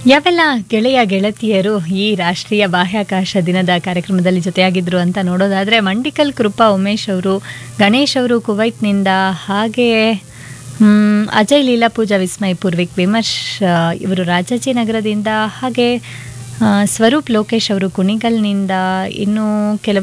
ಯಾವೆಲ್ಲ ಗೆಳೆಯ ಗೆಳತಿಯರು ಈ ರಾಷ್ಟ್ರೀಯ ಬಾಹ್ಯಾಕಾಶ ದಿನದ ಕಾರ್ಯಕ್ರಮದಲ್ಲಿ ಜೊತೆಯಾಗಿದ್ರು ಅಂತ ನೋಡೋದಾದರೆ ಮಂಡಿಕಲ್ ಕೃಪಾ ಉಮೇಶ್ ಅವರು, ಗಣೇಶ್ ಅವರು ಕುವೈತ್ನಿಂದ, ಹಾಗೆಯೇ ಅಜಯ್ ಲೀಲಾ ಪೂಜಾ ವಿಸ್ಮಯ್ ಪೂರ್ವಿಕ್ ವಿಮರ್ಶ್ ಇವರು ರಾಜಾಜಿನಗರದಿಂದ, ಹಾಗೆ ಸ್ವರೂಪ್ ಲೋಕೇಶ್ ಅವರು ಕುಣಿಗಲ್ನಿಂದ, ಇನ್ನು ಕೆಲವು